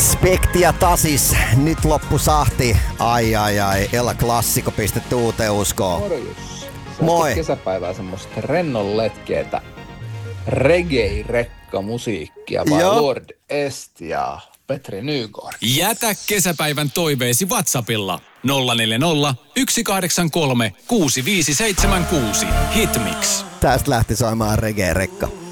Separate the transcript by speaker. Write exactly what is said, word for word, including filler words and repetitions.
Speaker 1: Spektia tasis, nyt loppu sahti. Ai ai ai, Ella Klassikko pistetty uuteen uskoon.
Speaker 2: Morjus.
Speaker 1: Moi.
Speaker 2: Kesäpäivää semmoista rennon letkeetä reggae-rekka musiikkia vai
Speaker 1: Joo.
Speaker 2: Lord Est ja Petri Nygård.
Speaker 3: Jätä kesäpäivän toiveesi WhatsAppilla nolla neljä nolla, yksi kahdeksan kolme, kuusi viisi seitsemän kuusi. Hitmix.
Speaker 1: Tästä lähti soimaan reggae-rekka.